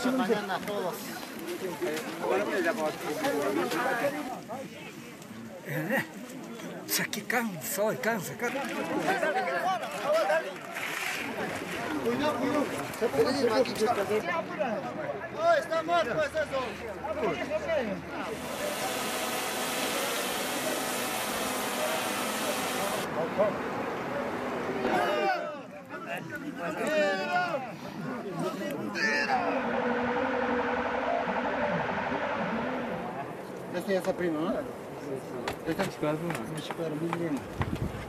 Hasta mañana a todos. Isso aqui cansa, cansa. Cuidado. Está muerto, es eso. Esta es esa prima, ¿no? Esta es muy bien.